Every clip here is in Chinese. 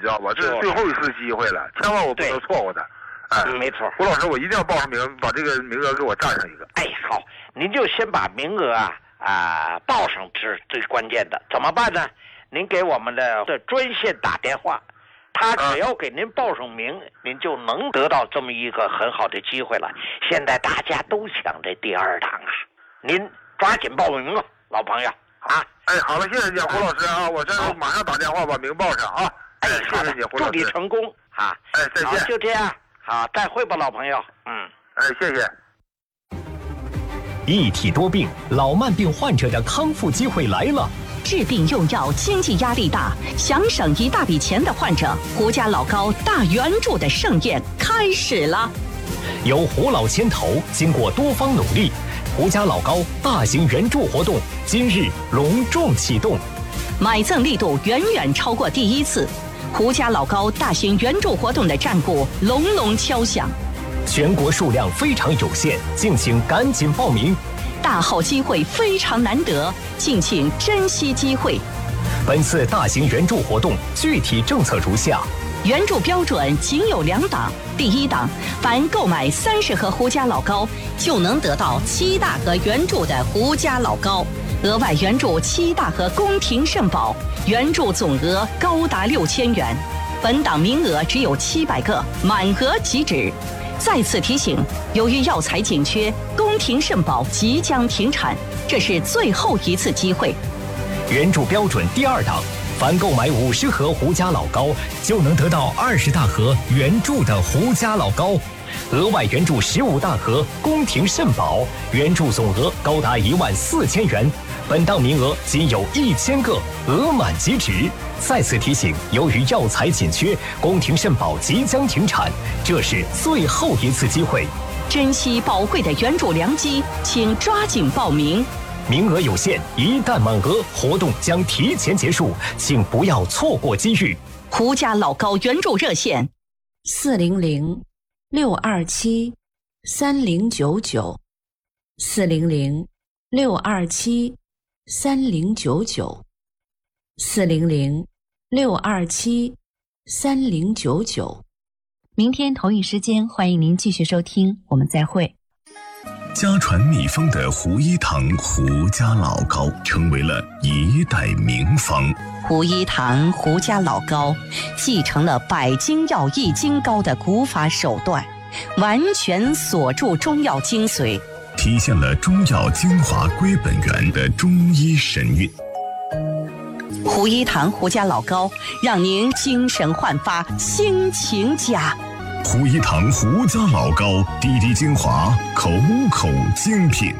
知道吧？这是最后一次机会了，千万我不能错过它。 没错。 胡老师，我一定要报上名，把这个名额给我占上一个。 哎，好，您就先把名额报上是最关键的。怎么办呢？您给我们的专线打电话，他只要给您报上名，您就能得到这么一个很好的机会了。现在大家都抢这第2档您抓紧报名啊，老朋友啊！ 哎，好了，谢谢你，胡老师啊，我这马上打电话把名报上啊！ 哎， 谢谢你，胡老师， 祝你成功啊！ 哎，再见， 就这样，好，再会吧，老朋友。 哎，谢谢。 一体多病，老慢病患者的康复机会来了。 治病用药经济压力大，想省一大笔钱的患者，胡家老高大援助的盛宴开始了。 由胡老牵头，经过多方努力，胡家老高大型援助活动今日隆重启动， 买赠力度远远超过第一次，胡家老高大型援助活动的战鼓隆隆敲响。 全国数量非常有限，敬请赶紧报名。 大好机会非常难得，敬请珍惜机会。 本次大型援助活动具体政策如下： 援助标准仅有2档。第1档，凡购买30盒胡家老高，就能得到7大盒援助的胡家老高，额外援助7大盒宫廷肾宝，援助总额高达6000元。本档名额只有700个，满额即止。再次提醒，由于药材紧缺，宫廷肾宝即将停产，这是最后一次机会。 援助标准第2档，凡购买50盒胡家老高，就能得到20大盒援助的胡家老高，额外援助15大盒宫廷肾宝，援助总额高达14000元。本档名额仅有1000个，额满即止。再次提醒，由于药材紧缺，宫廷肾宝即将停产，这是最后一次机会。 珍惜宝贵的援助良机，请抓紧报名。 名额有限，一旦满额，活动将提前结束，请不要错过机遇。 胡家老高援助热线 400-627-3099，400-627-3099。明天同一时间，欢迎您继续收听，我们再会。 家传秘方的胡一堂胡家老高成为了一代名方。 胡一堂胡家老高继承了百金药益精膏的古法手段，完全锁住中药精髓， 体现了中药精华归本源的中医神韵。 胡一堂胡家老高让您精神焕发，心情佳。 胡一堂胡家老高，滴滴精华，口口精品。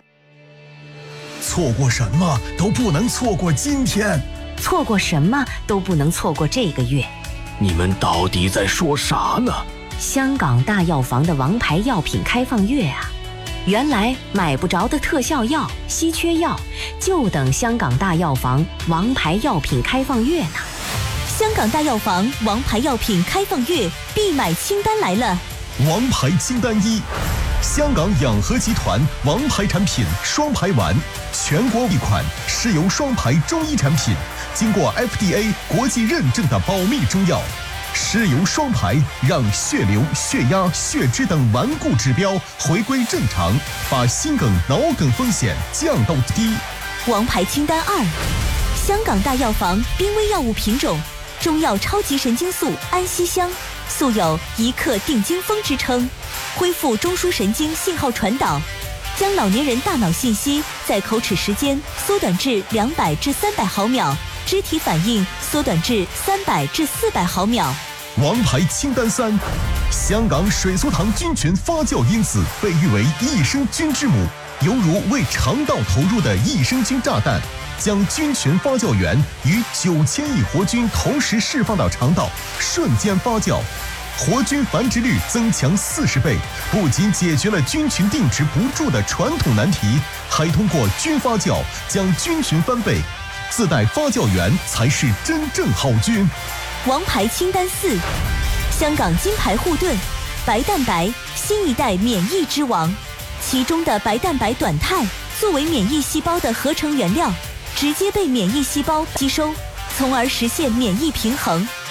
错过什么都不能错过今天， 错过什么都不能错过这个月。 你们到底在说啥呢？ 香港大药房的王牌药品开放月啊！原来买不着的特效药、稀缺药，就等香港大药房王牌药品开放月呢。 香港大药房王牌药品开放月必买清单来了。 王牌清单1，香港养和集团王牌产品双牌丸，全国一款是由双牌中医产品，经过 FDA 国际认证的保密中药。石油双排让血流、血压、血脂等顽固指标回归正常，把心梗、脑梗风险降到低。 王牌清单2，香港大药房濒危药物品种中药超级神经素安息香，素有一克定惊风之称，恢复中枢神经信号传导，将老年人大脑信息在口齿时间缩短至200至300毫秒，肢体反应缩短至300至400毫秒。 王牌清单3，香港水苏糖菌群发酵因子被誉为益生菌之母，犹如为肠道投入的益生菌炸弹，将菌群发酵源与9000亿活菌同时释放到肠道，瞬间发酵，活菌繁殖率增强40倍，不仅解决了菌群定植不住的传统难题，还通过菌发酵将菌群翻倍，自带发酵源才是真正好菌。 王牌清单4，香港金牌护盾白蛋白新一代免疫之王，其中的白蛋白短肽作为免疫细胞的合成原料，直接被免疫细胞吸收，从而实现免疫平衡，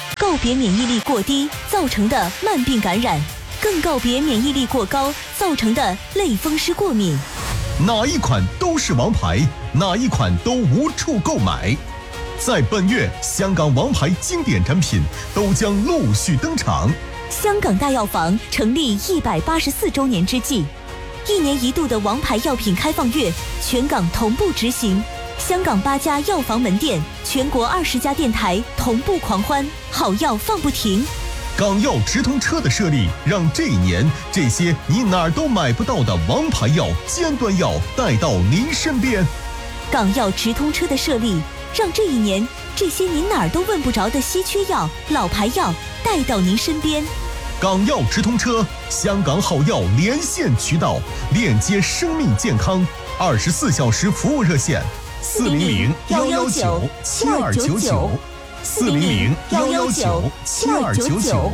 告别免疫力过低造成的慢病感染，更告别免疫力过高造成的类风湿过敏。 哪一款都是王牌，哪一款都无处购买。在本月，香港王牌经典产品都将陆续登场。 香港大药房成立184周年之际，1年1度的王牌药品开放月，全港同步执行。香港8家药房门店，全国20家电台同步狂欢，好药放不停。 港药直通车的设立，让这一年这些你哪儿都买不到的王牌药、尖端药带到您身边。 港药直通车的设立，让这一年这些您哪儿都问不着的稀缺药、老牌药带到您身边。 港药直通车，香港好药连线渠道，链接生命健康，24小时服务热线：400-119-7299，400-119-7299。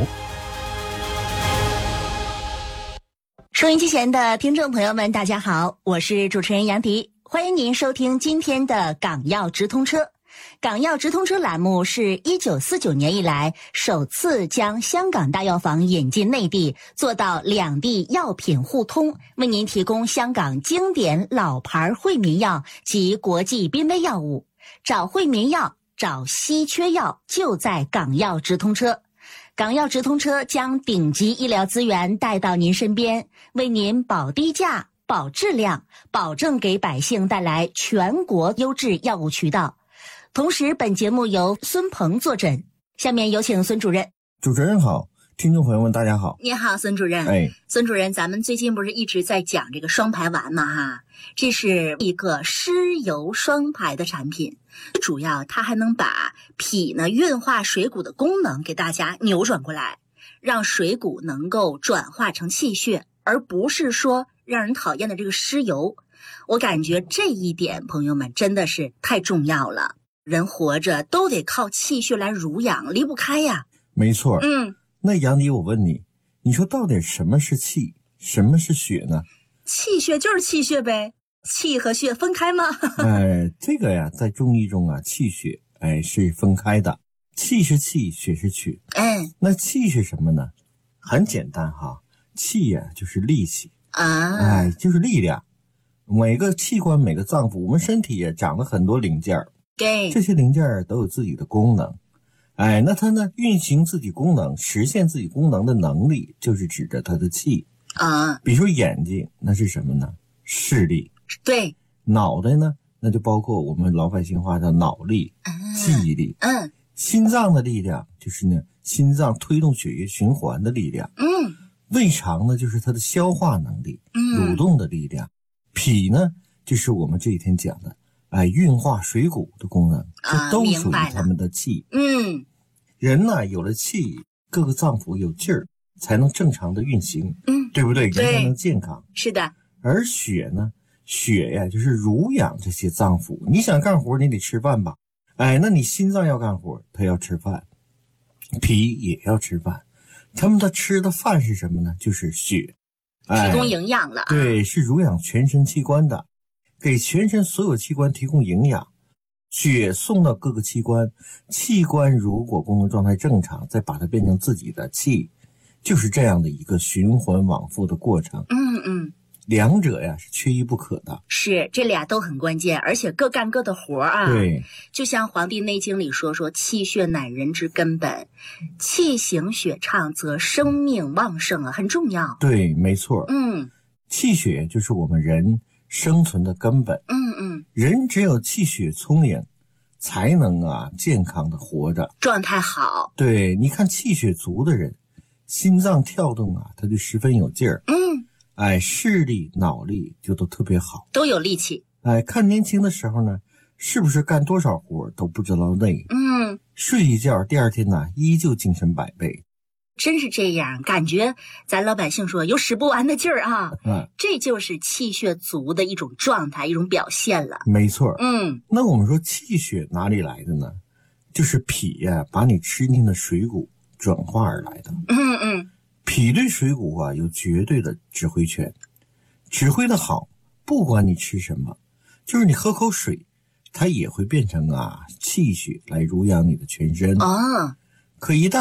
收音机前的听众朋友们，大家好，我是主持人杨迪，欢迎您收听今天的港药直通车。港药直通车栏目是1949年以来首次将香港大药房引进内地，做到两地药品互通，为您提供香港经典老牌惠民药及国际濒危药物。找惠民药，找稀缺药，就在港药直通车。港药直通车将顶级医疗资源带到您身边，为您保低价、保质量，保证给百姓带来全国优质药物渠道。同时，本节目由孙鹏坐诊。下面有请孙主任。 主持人好，听众朋友们大家好。 你好，孙主任。孙主任，咱们最近不是一直在讲这个双排丸吗？哈，这是一个湿油双排的产品，主要它还能把脾呢运化水谷的功能给大家扭转过来，让水谷能够转化成气血，而不是说让人讨厌的这个湿油。我感觉这一点，朋友们真的是太重要了。人活着都得靠气血来濡养，离不开呀。 没错。那杨迪，我问你，你说到底什么是气，什么是血呢？ 气血就是气血呗，气和血分开吗？ 这个呀，在中医中啊，气血是分开的，气是气，血是血。那气是什么呢？很简单哈，气呀就是力气啊，就是力量。每个器官、每个脏腑，我们身体也长了很多零件儿。这些零件都有自己的功能，那它呢运行自己功能、实现自己功能的能力，就是指着它的气啊。比如说眼睛，那是什么呢？视力。对。脑袋呢，那就包括我们老百姓话叫脑力、记忆力。心脏的力量就是呢，心脏推动血液循环的力量。胃肠呢，就是它的消化能力、蠕动的力量。脾呢，就是我们这一天讲的。运化水谷的功能，这都属于他们的气。人呢有了气，各个脏腑有劲儿，才能正常的运行。对不对？人才能健康。是的。而血呢，血呀就是濡养这些脏腑。你想干活，你得吃饭吧？那你心脏要干活，它要吃饭，脾也要吃饭。他们的吃的饭是什么呢？就是血， 提供营养了。 对，是濡养全身器官的。给全身所有器官提供营养，血送到各个器官，器官如果功能状态正常，再把它变成自己的气，就是这样的一个循环往复的过程。两者呀是缺一不可的。是，这俩都很关键，而且各干各的活啊。对，就像《黄帝内经》里说气血乃人之根本，气行血畅则生命旺盛啊，很重要。对，没错。气血就是我们人生存的根本。人只有气血充盈，才能健康的活着，状态好。对，你看气血足的人，心脏跳动他就十分有劲儿。视力、脑力就都特别好，都有力气。看年轻的时候呢，是不是干多少活都不知道累？睡一觉，第二天呢依旧精神百倍。真是这样，感觉咱老百姓说有使不完的劲儿啊。这就是气血足的一种状态，一种表现了。没错。那我们说气血哪里来的呢？就是脾呀把你吃进的水谷转化而来的。脾对水谷有绝对的指挥权，指挥的好，不管你吃什么，就是你喝口水，它也会变成气血来濡养你的全身。 可一旦